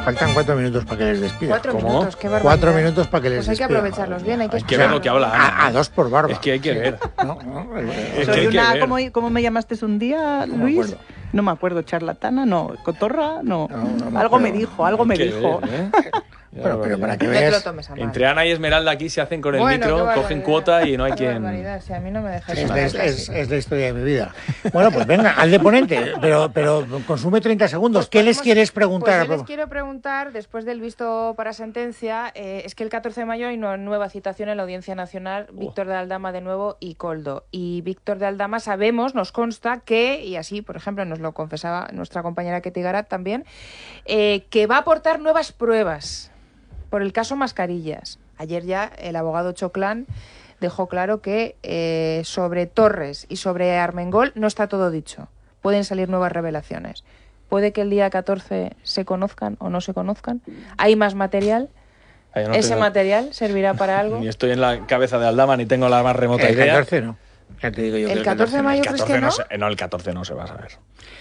faltan 4 minutos para que les despida. 4 minutos, qué barbaridad. 4 minutos para que les despida. Pues hay que aprovecharlos bien, hay que ver lo que habla Ana. A 2 por barba. Es que hay que ver. Soy una, ¿cómo me llamaste un día, Luis? No me acuerdo, charlatana, no, cotorra, no. Algo me dijo. Pero para que no veas. te lo tomes a mal. Entre Ana y Esmeralda aquí se hacen con el micro, cogen cuota y no hay quien... Si a mí no me dejas Es la historia de mi vida. Bueno, pues venga, al de ponente, pero consume 30 segundos. ¿Qué les quieres preguntar? Pues yo les quiero preguntar, después del visto para sentencia, es que el 14 de mayo hay una nueva citación en la Audiencia Nacional, Víctor de Aldama de nuevo y Koldo. Y Víctor de Aldama nos consta que, y así, por ejemplo, nos lo confesaba nuestra compañera Ketty Garat también, que va a aportar nuevas pruebas por el caso Mascarillas. Ayer ya el abogado Choclán dejó claro que sobre Torres y sobre Armengol no está todo dicho. Pueden salir nuevas revelaciones. Puede que el día 14 se conozcan o no se conozcan. ¿Hay más material? ¿Ese material servirá para algo? Ni estoy en la cabeza de Aldama, ni tengo la más remota idea. El 14 no. Ya te digo yo. ¿El 14 de mayo crees que no? No, el 14 no se va a saber.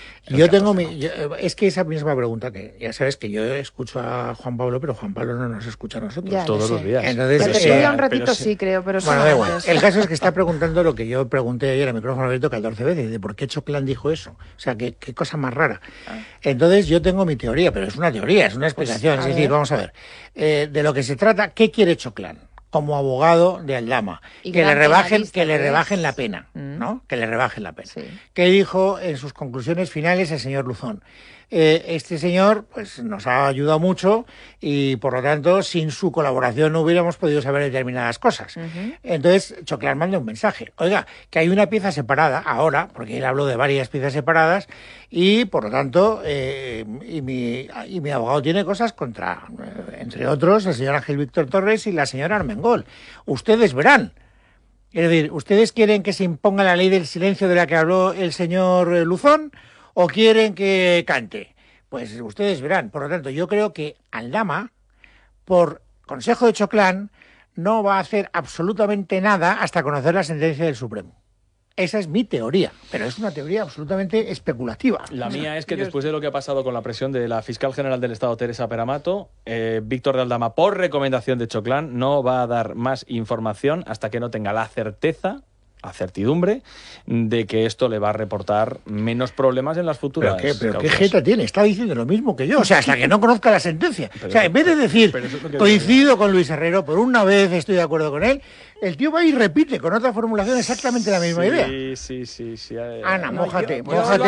Es que esa misma pregunta, que ya sabes que yo escucho a Juan Pablo, pero Juan Pablo no nos escucha a nosotros ya, todos los días. Entonces, ya te estudia un ratito, sí, creo, pero bueno, da igual. El caso es que está preguntando lo que yo pregunté ayer a micrófono abierto 14 veces, de por qué Choclán dijo eso. O sea, qué cosa más rara. Entonces yo tengo mi teoría, pero es una teoría, es una explicación. Es decir, vamos a ver, de lo que se trata, ¿qué quiere Choclán como abogado de Aldama? Que le rebajen la pena, ¿no? Que le rebajen la pena. Sí. ¿Qué dijo en sus conclusiones finales el señor Luzón? Este señor pues nos ha ayudado mucho y por lo tanto sin su colaboración no hubiéramos podido saber determinadas cosas. Entonces Choclán manda un mensaje, oiga, que hay una pieza separada ahora, porque él habló de varias piezas separadas y por lo tanto y mi abogado tiene cosas contra, entre otros, el señor Ángel Víctor Torres y la señora Armengol. Ustedes verán. Es decir, ¿ustedes quieren que se imponga la ley del silencio de la que habló el señor Luzón o quieren que cante? Pues ustedes verán. Por lo tanto, yo creo que Aldama, por consejo de Choclán, no va a hacer absolutamente nada hasta conocer la sentencia del Supremo. Esa es mi teoría, pero es una teoría absolutamente especulativa. La mía es que después de lo que ha pasado con la presión de la fiscal general del Estado, Teresa Peramato, Víctor de Aldama, por recomendación de Choclán, no va a dar más información hasta que no tenga la certidumbre de que esto le va a reportar menos problemas en las futuras. ¿Pero qué jeta tiene? Está diciendo lo mismo que yo. O sea, hasta que no conozca la sentencia. O sea, en vez de decir, coincido con Luis Herrero, por una vez estoy de acuerdo con él, el tío va y repite con otra formulación exactamente la misma idea. Sí. Ana, mójate.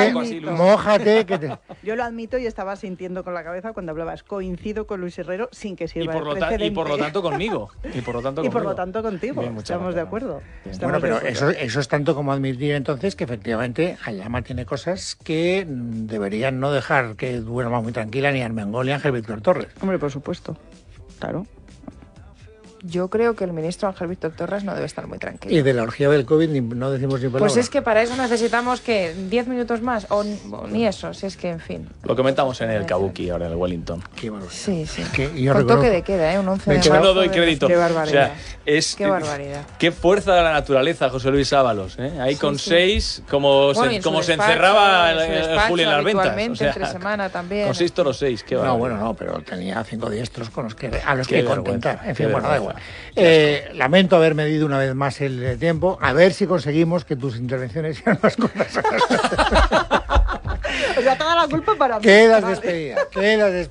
Yo lo admito y estaba sintiendo con la cabeza cuando hablabas. Coincido con Luis Herrero sin que sirva de precedente. Y por lo tanto conmigo. Y por lo tanto contigo. Bien, estamos de acuerdo. Bueno, pero eso es tanto como admitir entonces que efectivamente Aldama tiene cosas que deberían no dejar que duerma muy tranquila ni Armengol ni Ángel Víctor Torres. Hombre, por supuesto. Claro. Yo creo que el ministro Ángel Víctor Torres no debe estar muy tranquilo. Y de la orgía del COVID no decimos ni palabra. Pues es que para eso necesitamos que 10 minutos más, o ni eso, si es que, en fin. Lo comentamos en el Kabuki, ahora en el Wellington. Qué barbaridad. Sí. Con toque de queda, un 11 de marzo. Yo no doy crédito. Qué barbaridad. O sea, qué barbaridad. Qué fuerza de la naturaleza, José Luis Ábalos. Ahí con 6, como se encerraba el Julio en las ventas. O sea, entre semana también. Con 6 toros 6, qué barbaridad. No, pero tenía 5 diestros a los que contentar. En fin, bueno, da igual. Lamento haber medido una vez más el tiempo. A ver si conseguimos que tus intervenciones sean más cortas. O sea, toda la culpa para mí. Quedas despedida.